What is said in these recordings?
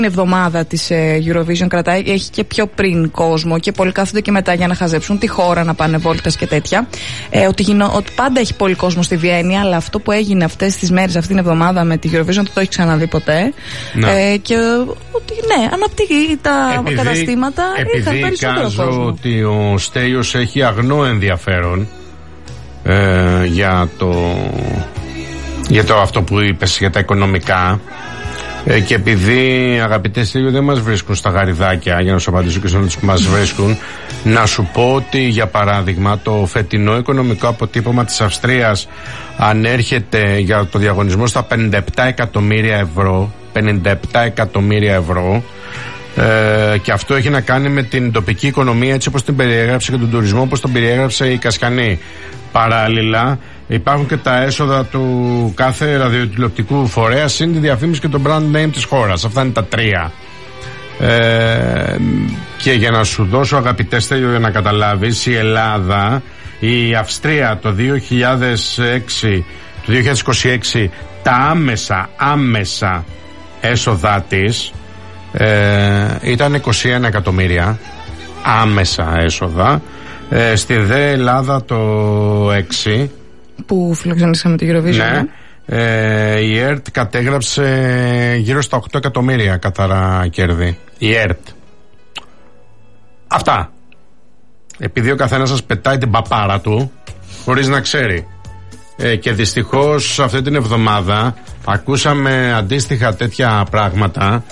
Η εβδομάδα της Eurovision κρατάει, έχει και πιο πριν κόσμο και πολλοί κάθονται και μετά για να χαζέψουν τη χώρα, να πάνε βόλτες και τέτοια. Ότι πάντα έχει πολύ κόσμο στη Βιέννη, αλλά αυτό που έγινε αυτές τις μέρες, αυτήν την εβδομάδα με τη Eurovision, δεν το έχει ξαναδεί ποτέ. Και ότι ναι, αναπτύχει τα καταστήματα, είχαν περισσότερο κόσμο. Επειδή ότι ο Στέλιος έχει αγνό ενδιαφέρον για το αυτό που είπες, για τα οικονομικά. Και επειδή, αγαπητέ Στέλιο, δεν μας βρίσκουν στα γαριδάκια, για να σου απαντήσω και στους που μας βρίσκουν, να σου πω ότι, για παράδειγμα, το φετινό οικονομικό αποτύπωμα της Αυστρίας ανέρχεται για το διαγωνισμό στα 57 εκατομμύρια ευρώ. 57 εκατομμύρια ευρώ. Και αυτό έχει να κάνει με την τοπική οικονομία, έτσι όπως την περιέγραψε, και τον τουρισμό όπως τον περιέγραψε η Κασκανή. Παράλληλα, υπάρχουν και τα έσοδα του κάθε ραδιοτηλεοπτικού φορέα, συν τη διαφήμιση και το brand name της χώρας. Αυτά είναι τα τρία. Και για να σου δώσω, αγαπητέ Στέλιο, για να καταλάβεις, η Ελλάδα, η Αυστρία το 2026, τα άμεσα έσοδά της ήταν 21 εκατομμύρια άμεσα έσοδα. Στη ΔΕ Ελλάδα το 6 που φιλοξενήσαμε τη Eurovision. Ναι. Η ΕΡΤ κατέγραψε γύρω στα 8 εκατομμύρια καθαρά κέρδη. Η ΕΡΤ. Αυτά. Επειδή ο καθένας σας πετάει την παπάρα του χωρίς να ξέρει. Και δυστυχώς αυτή την εβδομάδα ακούσαμε αντίστοιχα τέτοια πράγματα,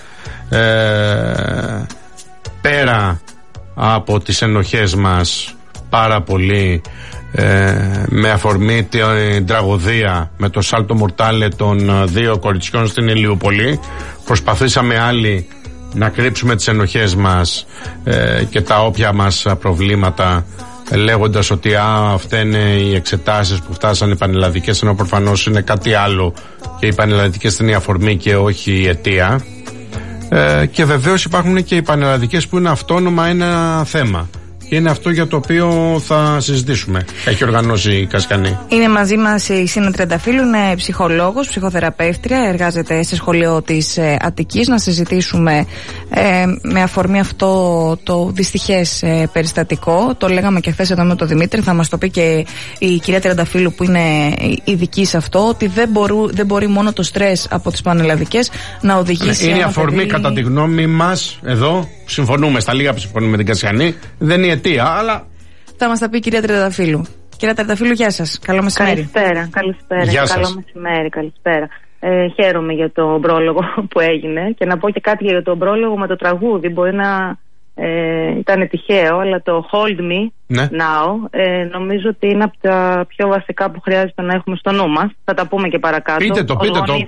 πέρα από τις ενοχές μας πάρα πολύ, με αφορμή την τραγωδία με το σάλτο μορτάλε των δύο κοριτσιών στην Ηλιούπολη. Προσπαθήσαμε άλλοι να κρύψουμε τις ενοχές μας και τα όποια μας προβλήματα, λέγοντας ότι αυτά είναι οι εξετάσεις που φτάσαν οι πανελλαδικές, ενώ προφανώς είναι κάτι άλλο και οι πανελλαδικές είναι η αφορμή και όχι η αιτία. Και βεβαίως υπάρχουν και οι πανελλαδικές που είναι αυτόνομα ένα θέμα. Και είναι αυτό για το οποίο θα συζητήσουμε. Έχει οργανώσει η Κασκανή. Είναι μαζί μας η Σίνα Τριανταφύλλου, είναι ψυχολόγος, ψυχοθεραπεύτρια, εργάζεται σε σχολείο της Αττικής. Να συζητήσουμε με αφορμή αυτό το δυστυχές περιστατικό. Το λέγαμε και χθες εδώ με τον Δημήτρη, θα μας το πει και η κυρία Τριανταφύλλου που είναι ειδική σε αυτό, ότι δεν μπορεί μόνο το στρες από τις πανελλαδικές να οδηγήσει. Είναι η αφορμή, κατά τη γνώμη μας, εδώ. Συμφωνούμε, στα λίγα που συμφωνούμε με την Κασιανή. Δεν είναι η αιτία, αλλά. Θα μας τα πει η κυρία Τριανταφύλλου. Κυρία Τριανταφύλλου, γεια σας. Καλό μεσημέρι. Καλησπέρα. Γεια σας. Καλό μεσημέρι, καλησπέρα. Χαίρομαι για τον πρόλογο που έγινε και να πω και κάτι για τον πρόλογο με το τραγούδι. Μπορεί να ήταν τυχαίο, αλλά το Hold Me Now νομίζω ότι είναι από τα πιο βασικά που χρειάζεται να έχουμε στο νου μας. Θα τα πούμε και παρακάτω. Πείτε το,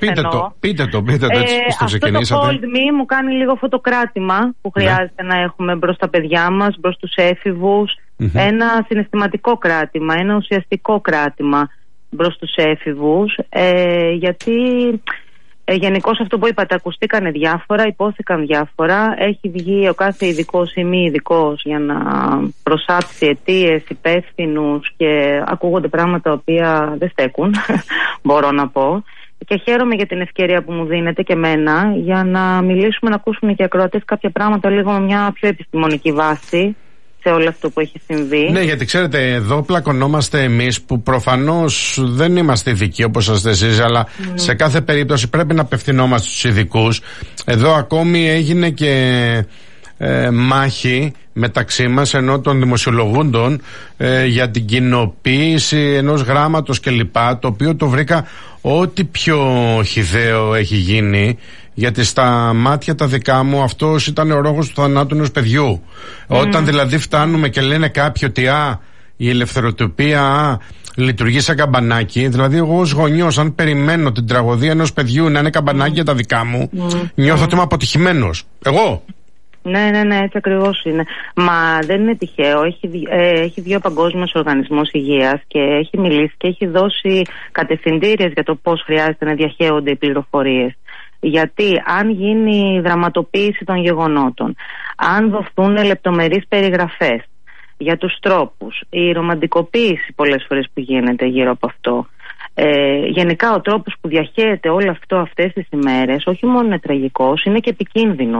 αυτό το Hold Me μου κάνει λίγο φωτοκράτημα που χρειάζεται να έχουμε μπρος τα παιδιά μας, μπρος τους έφηβους. Ένα συναισθηματικό κράτημα, ένα ουσιαστικό κράτημα μπρος τους έφηβους, γιατί γενικώς αυτό που είπατε, ακουστήκανε διάφορα, υπόθηκαν διάφορα. Έχει βγει ο κάθε ειδικός ή μη ειδικός για να προσάψει αιτίες, υπεύθυνους, και ακούγονται πράγματα τα οποία δεν στέκουν, μπορώ να πω. Και χαίρομαι για την ευκαιρία που μου δίνετε και εμένα για να μιλήσουμε, να ακούσουμε και ακροατές κάποια πράγματα λίγο με μια πιο επιστημονική βάση σε όλο αυτό που έχει συμβεί. Ναι, γιατί ξέρετε, εδώ πλακωνόμαστε εμείς που προφανώς δεν είμαστε ειδικοί όπως είστε εσείς, αλλά σε κάθε περίπτωση πρέπει να απευθυνόμαστε στους ειδικούς. Εδώ ακόμη έγινε και μάχη μεταξύ μας, ενώ των δημοσιολογούντων, για την κοινοποίηση ενός γράμματος κλπ, το οποίο το βρήκα ό,τι πιο χυδαίο έχει γίνει, γιατί στα μάτια τα δικά μου αυτός ήταν ο λόγος του θανάτου ενός παιδιού. Όταν δηλαδή φτάνουμε και λένε κάποιοι ότι η ελευθεροτυπία λειτουργεί σαν καμπανάκι, δηλαδή εγώ ως γονιός, αν περιμένω την τραγωδία ενός παιδιού να είναι καμπανάκι για τα δικά μου, νιώθω ότι είμαι αποτυχημένος. Εγώ. Ναι, έτσι ακριβώς είναι. Μα δεν είναι τυχαίο. Έχει βγει ο Παγκόσμιος Οργανισμός Υγείας και έχει μιλήσει και έχει δώσει κατευθυντήριες για το πώς χρειάζεται να διαχέονται οι πληροφορίες. Γιατί αν γίνει δραματοποίηση των γεγονότων, αν δοθούν λεπτομερείς περιγραφές για τους τρόπους, η ρομαντικοποίηση πολλές φορές που γίνεται γύρω από αυτό, γενικά ο τρόπος που διαχέεται όλο αυτό αυτές τις ημέρες όχι μόνο είναι τραγικός, είναι και επικίνδυνος.